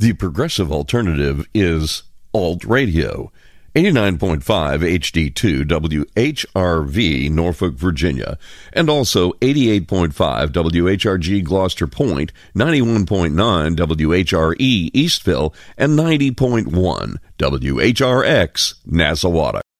The progressive alternative is Alt Radio. 89.5 HD2 WHRV, Norfolk, Virginia, and also 88.5 WHRG Gloucester Point, 91.9 WHRE Eastville, and 90.1 WHRX Nassauwata.